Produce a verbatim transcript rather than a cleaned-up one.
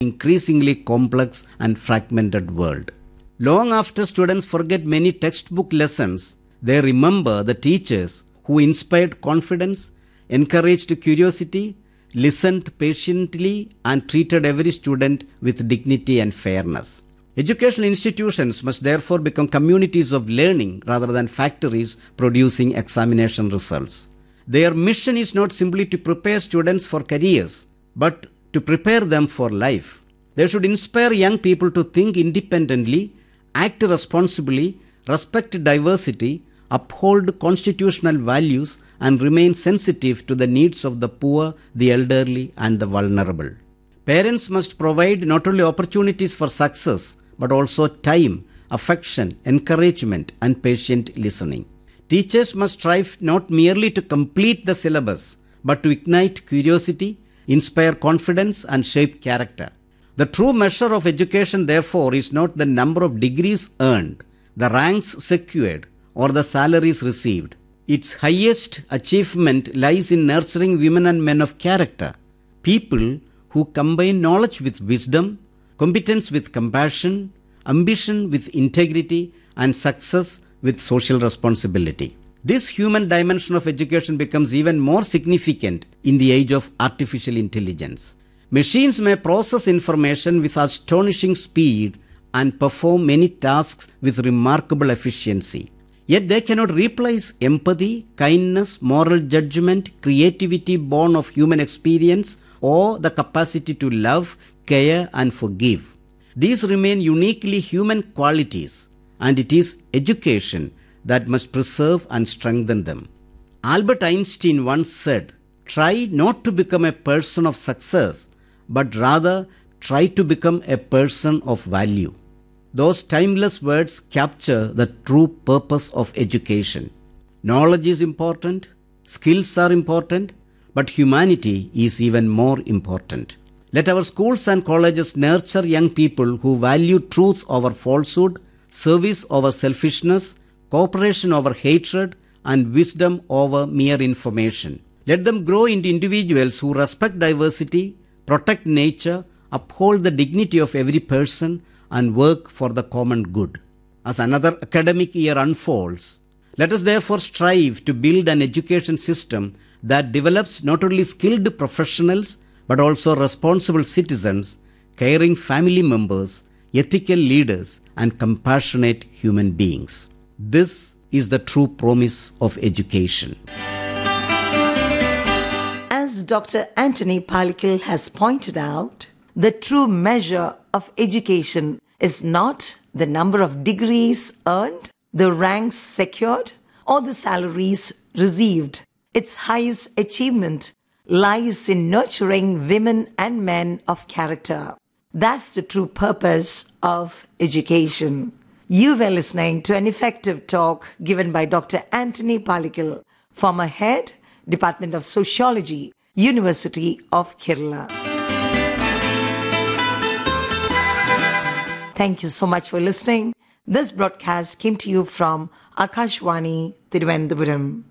increasingly complex and fragmented world. Long after students forget many textbook lessons, they remember the teachers who inspired confidence, encouraged curiosity, listened patiently, and treated every student with dignity and fairness. Educational institutions must therefore become communities of learning rather than factories producing examination results. Their mission is not simply to prepare students for careers, but to prepare them for life. They should inspire young people to think independently, act responsibly, respect diversity, uphold constitutional values, and remain sensitive to the needs of the poor, the elderly, and the vulnerable. Parents must provide not only opportunities for success, but also time, affection, encouragement, and patient listening. Teachers must strive not merely to complete the syllabus, but to ignite curiosity, inspire confidence, and shape character. The true measure of education, therefore, is not the number of degrees earned, the ranks secured, or the salaries received. Its highest achievement lies in nurturing women and men of character, people who combine knowledge with wisdom, competence with compassion, ambition with integrity, and success with social responsibility. This human dimension of education becomes even more significant in the age of artificial intelligence. Machines may process information with astonishing speed and perform many tasks with remarkable efficiency. Yet they cannot replace empathy, kindness, moral judgment, creativity born of human experience, or the capacity to love, care, and forgive. These remain uniquely human qualities, and it is education that must preserve and strengthen them. Albert Einstein once said, "Try not to become a person of success, but rather try to become a person of value." Those timeless words capture the true purpose of education. Knowledge is important, skills are important, but humanity is even more important. Let our schools and colleges nurture young people who value truth over falsehood, service over selfishness, cooperation over hatred, and wisdom over mere information. Let them grow into individuals who respect diversity, protect nature, uphold the dignity of every person, and work for the common good. As another academic year unfolds, let us therefore strive to build an education system that develops not only skilled professionals, but also responsible citizens, caring family members, ethical leaders, and compassionate human beings. This is the true promise of education. As Doctor Anthony Pallikal has pointed out, the true measure of education is not the number of degrees earned, the ranks secured, or the salaries received. Its highest achievement lies in nurturing women and men of character. That's the true purpose of education. You were listening to an effective talk given by Doctor Anthony Pallikal, former head, Department of Sociology, University of Kerala. Thank you so much for listening. This broadcast came to you from Akashvani, Thiruvananthapuram.